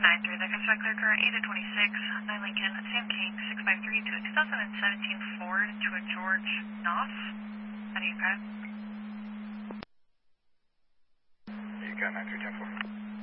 93, that comes back clear current 8 to 26, 9 Lincoln, Sam King, 653 to a 2017 Ford to a George Knopf. How do you pass? You got 9310-4.